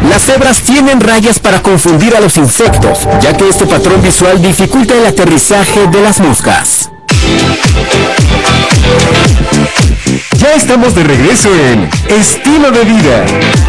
Las cebras tienen rayas para confundir a los insectos, ya que este patrón visual dificulta el aterrizaje de las moscas. Ya estamos de regreso en Estilo de Vida.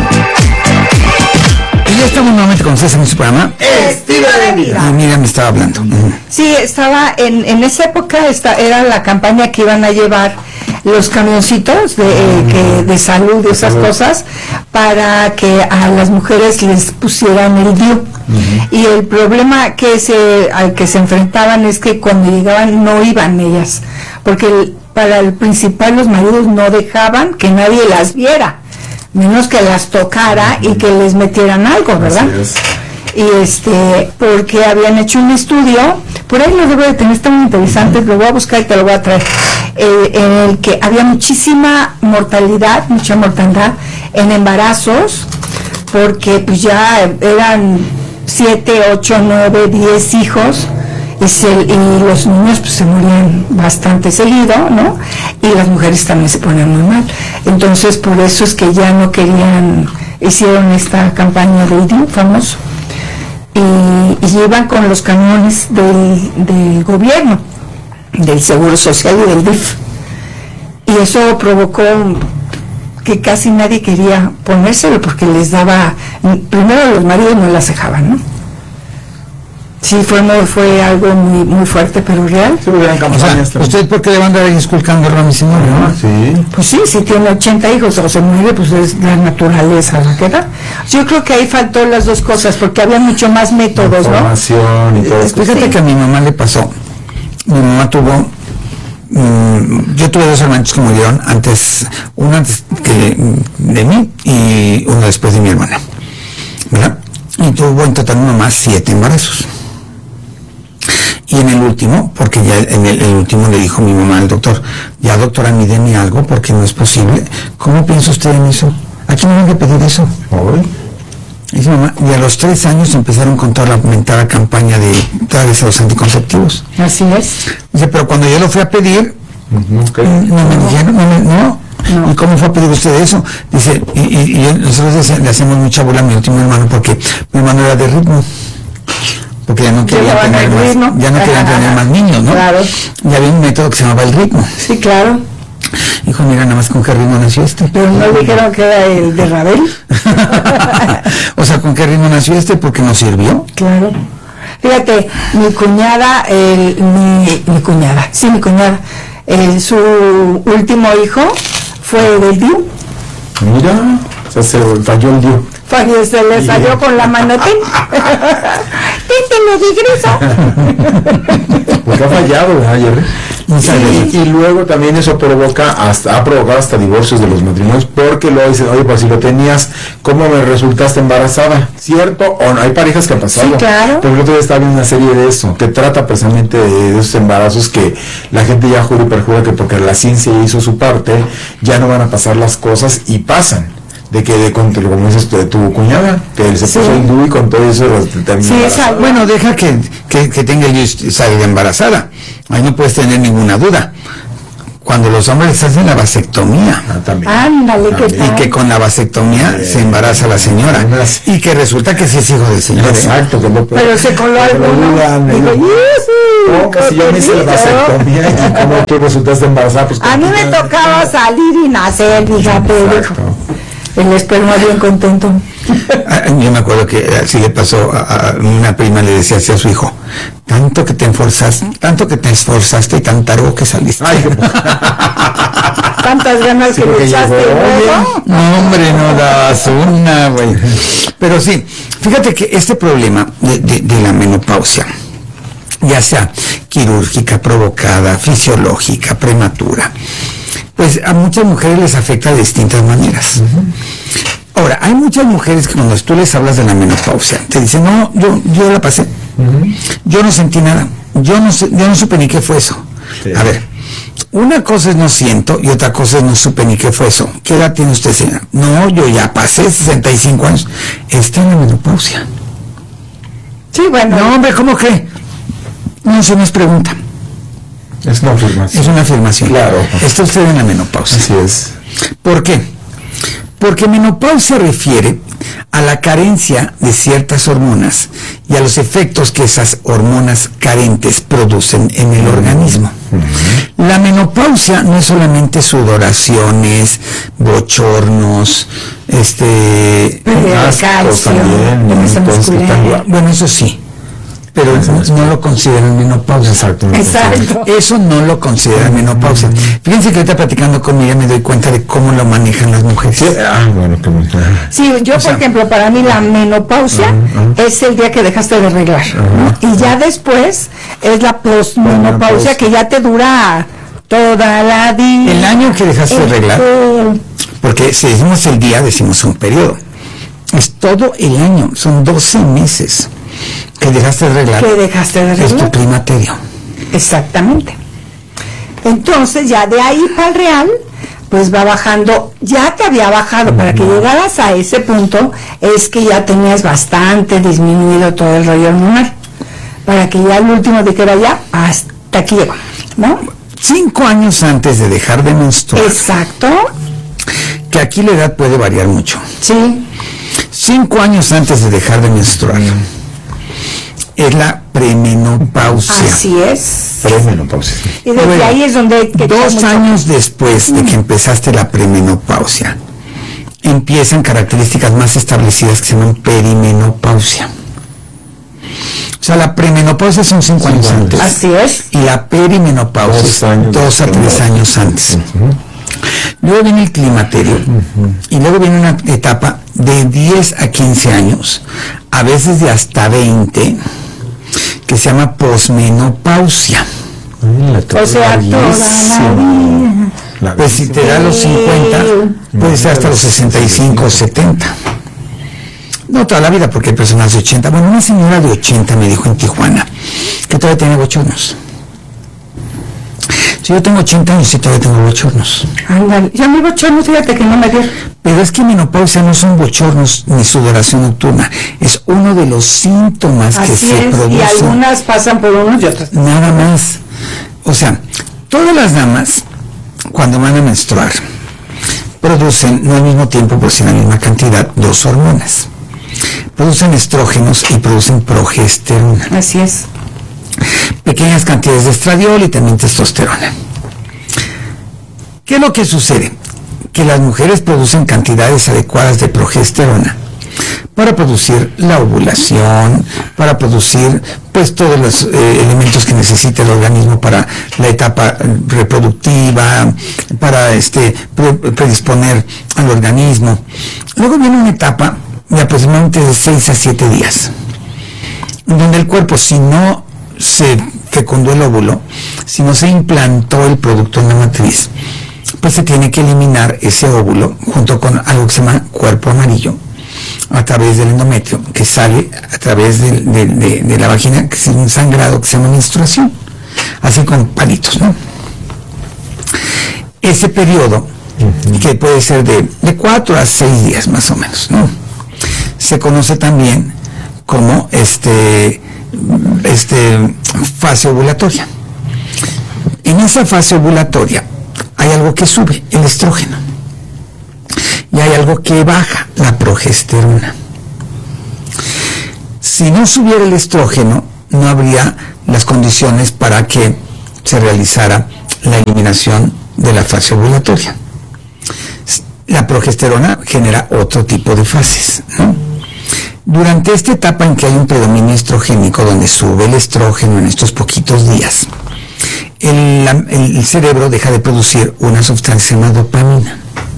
Y ya estamos nuevamente con ustedes en su programa Estilo de Vida. Y Miriam me estaba hablando. Sí, estaba en esa época, era la campaña que iban a llevar los camioncitos de salud y esas cosas para que a las mujeres les pusieran el DIU. Y el problema al que se enfrentaban es que cuando llegaban no iban ellas, porque para el principal los maridos no dejaban que nadie las viera, menos que las tocara y que les metieran algo, ¿verdad? Y porque habían hecho un estudio, por ahí lo debo de tener, está muy interesante, lo voy a buscar y te lo voy a traer, en el que había mucha mortalidad en embarazos, porque pues ya eran 7, 8, 9, 10 hijos, y los niños pues se morían bastante seguido, ¿no? Y las mujeres también se ponían muy mal. Entonces por eso es que ya no hicieron esta campaña de IDIU famoso. Y iban con los camiones del gobierno, del Seguro Social y del DIF. Y eso provocó que casi nadie quería ponérselo porque les daba, primero los maridos no las dejaban, ¿no? Sí, fue algo muy muy fuerte, pero real. Sí, o sea, ¿usted por qué le van a andar esculcando a mi señor, no? Sí. Pues sí, si tiene 80 hijos o se muere, pues es la naturaleza, ¿no? ¿Verdad? Yo creo que ahí faltó las dos cosas, porque había mucho más métodos, información, ¿no? Y todo esto. Fíjate que a mi mamá le pasó. Mi mamá tuvo... yo tuve 2 hermanos que murieron uno antes de mí y uno después de mi hermana, ¿verdad? Y tuvo en total mi mamá 7 embarazos. Y en el último, porque ya en el último le dijo mi mamá al doctor, ya doctora, mídeme algo porque no es posible. ¿Cómo piensa usted en eso? ¿A quién me van a pedir eso? Dice mamá, y a los 3 años empezaron con toda la aumentada campaña de darles a los anticonceptivos. Así es. Dice, pero cuando yo lo fui a pedir, no me dijeron, no. ¿Y cómo fue a pedir usted eso? Dice, y nosotros le hacemos mucha bola a mi último hermano porque mi hermano era de ritmo. Porque ya no querían tener más niños, ¿no? Claro. Y había un método que se llamaba el ritmo. Sí, claro. Dijo, mira, nada más con qué ritmo nació este. Pero no dijeron que era el de Rabel. O sea, ¿con qué ritmo nació este? Porque no sirvió. Claro. Fíjate, mi cuñada, su último hijo fue del DIU. Mira, o sea, se falló el DIU. Se le salió con la mano. Ten Porque ha fallado, ¿verdad, Jerry? Sí. Y luego también eso ha provocado hasta divorcios de los matrimonios, porque luego dicen, oye, pues si lo tenías, ¿cómo me resultaste embarazada? ¿Cierto o no? Hay parejas que han pasado. Sí, claro. Pero yo todavía estaba viendo una serie de eso, que trata precisamente de esos embarazos que la gente ya jura y perjura que porque la ciencia hizo su parte, ya no van a pasar las cosas y pasan. Como dices, de tu cuñada, que se puso el DIU y con todo eso terminó. Sí, bueno, deja que tenga el DIU y salga embarazada. Ahí no puedes tener ninguna duda. Cuando los hombres hacen la vasectomía, ándale, ¿qué tal? y que con la vasectomía se embaraza la señora, y que resulta que sí es hijo del señor. Exacto, pero se coló alguno. Si yo me hice la vasectomía y como tú resultaste embarazada, pues a mí me tocaba salir y nacer, fíjate, dijo. El esperma bien contento. Yo me acuerdo que así le pasó a una prima, le decía así a su hijo, tanto que te esforzaste y tan tarde que saliste. Tantas ganas que le echaste. No, hombre, no das una, güey. Pero sí, fíjate que este problema de la menopausia, ya sea quirúrgica, provocada, fisiológica, prematura, pues a muchas mujeres les afecta de distintas maneras. Ahora, hay muchas mujeres que cuando tú les hablas de la menopausia, te dicen, no, yo la pasé, yo no sentí nada, yo no supe ni qué fue eso. Sí. A ver, una cosa es no siento y otra cosa es no supe ni qué fue eso. ¿Qué edad tiene usted, señora? No, yo ya pasé 65 años. Está en la menopausia. Sí, bueno. No, hombre, ¿cómo cree? No, se nos pregunta. Es una afirmación. Es una afirmación. Claro. Está usted en la menopausia. Así es. ¿Por qué? Porque menopausia refiere a la carencia de ciertas hormonas y a los efectos que esas hormonas carentes producen en el organismo. La menopausia no es solamente sudoraciones, bochornos, calcio, bueno, eso sí, pero no lo consideran menopausia. Exacto. Eso no lo consideran menopausia. Fíjense que ahorita platicando con Miriam me doy cuenta de cómo lo manejan las mujeres. Sí, yo por ejemplo, para mí la menopausia es el día que dejaste de arreglar, ¿no? Y ya después es la posmenopausia, que ya te dura toda la vida. El año que dejaste de arreglar, porque si decimos el día, decimos un periodo. Es todo el año, son 12 meses que dejaste de arreglar. Es tu climaterio. Exactamente. Entonces ya de ahí para el real, pues va bajando. Ya te había bajado, para que llegaras a ese punto, es que ya tenías bastante disminuido todo el rollo hormonal. Para que ya el último dijera ya, hasta aquí llegó, ¿no? 5 años antes de dejar de menstruar. Exacto. Que aquí la edad puede variar mucho. Sí. 5 años antes de dejar de menstruar. Es la premenopausia. Así es. Premenopausia. Y desde ahí es donde... 2 años después de que empezaste la premenopausia, empiezan características más establecidas que se llaman perimenopausia. O sea, la premenopausia son 5 años antes. Así es. Y la perimenopausia 2 a 3 años antes. Luego viene el climaterio. Y luego viene una etapa de 10 a 15 años, a veces de hasta 20, que se llama posmenopausia. O sea, toda la vida. Pues si te da los 50, puede ser hasta los 65 o 70. No toda la vida, porque hay personas de 80. Bueno, una señora de 80 me dijo en Tijuana que todavía tiene bochornos. Si yo tengo 80 años y todavía tengo bochornos. Ándale, yo mi bochornos, fíjate que no me dio. Pero es que menopausia no son bochornos ni sudoración nocturna, es uno de los síntomas que se producen. Y algunas pasan por unos y otras. Nada más. O sea, todas las damas, cuando van a menstruar, producen, no al mismo tiempo, pero sí en la misma cantidad, 2 hormonas. Producen estrógenos y producen progesterona. Así es. Pequeñas cantidades de estradiol y también testosterona. ¿Qué es lo que sucede? Que las mujeres producen cantidades adecuadas de progesterona para producir la ovulación, para producir pues todos los elementos que necesita el organismo para la etapa reproductiva, para predisponer al organismo. Luego viene una etapa de aproximadamente de 6 a 7 días, donde el cuerpo, si no se fecundó el óvulo, si no se implantó el producto en la matriz, pues se tiene que eliminar ese óvulo junto con algo que se llama cuerpo amarillo a través del endometrio, que sale a través de la vagina, que es un sangrado que se llama menstruación, así con palitos, ¿no? Ese periodo, que puede ser de 4 a 6 días más o menos, ¿no? Se conoce también como fase ovulatoria. En esa fase ovulatoria hay algo que sube, el estrógeno, y hay algo que baja, la progesterona. Si no subiera el estrógeno, no habría las condiciones para que se realizara la eliminación de la fase ovulatoria. La progesterona genera otro tipo de fases, ¿no? Durante esta etapa en que hay un predominio estrogénico, donde sube el estrógeno en estos poquitos días, el cerebro deja de producir una sustancia llamada dopamina.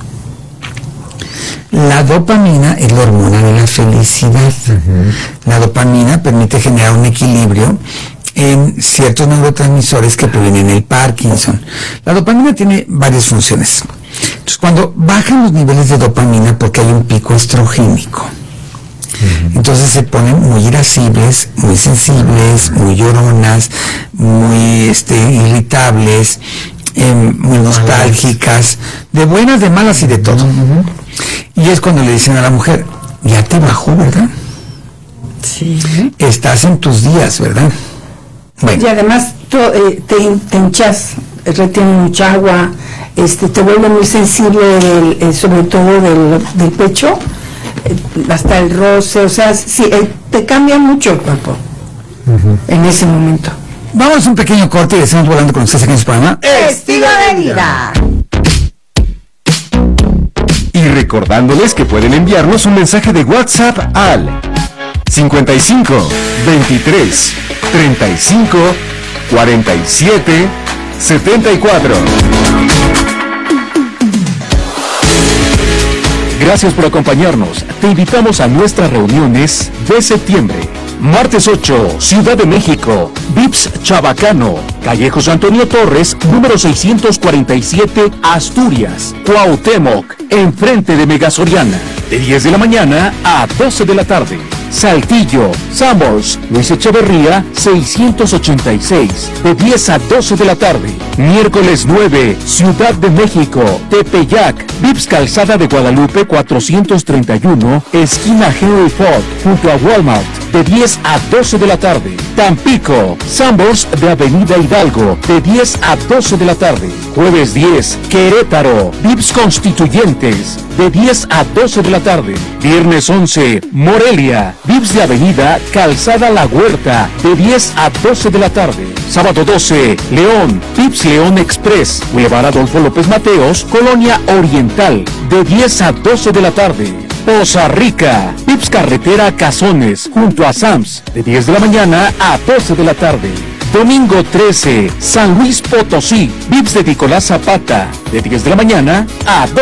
La dopamina es la hormona de la felicidad. La dopamina permite generar un equilibrio en ciertos neurotransmisores que previenen el Parkinson. La dopamina tiene varias funciones. Entonces, cuando bajan los niveles de dopamina, porque hay un pico estrogénico, entonces se ponen muy irascibles, muy sensibles, muy lloronas, muy irritables, muy nostálgicas, de buenas, de malas y de todo. Y es cuando le dicen a la mujer, ya te bajó, ¿verdad? Sí. Estás en tus días, ¿verdad? Bueno. Y además te hinchas, retienes mucha agua, te vuelve muy sensible, sobre todo del pecho, hasta el roce, o sea, sí, te cambia mucho el cuerpo en ese momento. Vamos a un pequeño corte y estamos volando con ustedes aquí en su programa. Estilo de vida. Y recordándoles que pueden enviarnos un mensaje de WhatsApp al 55 23 35 47 74. Gracias por acompañarnos. Te invitamos a nuestras reuniones de septiembre. Martes 8, Ciudad de México, Vips Chabacano, calle José Antonio Torres, número 647, Asturias, Cuauhtémoc, enfrente de Mega Soriana, de 10 de la mañana a 12 de la tarde. Saltillo, Sanborns, Luis Echeverría, 686, de 10 a 12 de la tarde. Miércoles 9, Ciudad de México, Tepeyac, Vips Calzada de Guadalupe 431, esquina Henry Ford, junto a Walmart, de 10 a 12 de la tarde. Tampico, Sanborns de Avenida Hidalgo, de 10 a 12 de la tarde. Jueves 10, Querétaro, Vips Constituyentes, de 10 a 12 de la tarde. Viernes 11, Morelia, Vips de Avenida Calzada La Huerta, de 10 a 12 de la tarde. Sábado 12, León, Vips León Express, Boulevard Adolfo López Mateos, Colonia Oriental, de 10 a 12 de la tarde. Poza Rica, Vips Carretera Cazones, junto a Sams, de 10 de la mañana a 12 de la tarde. Domingo 13, San Luis Potosí, Vips de Nicolás Zapata, de 10 de la mañana a 12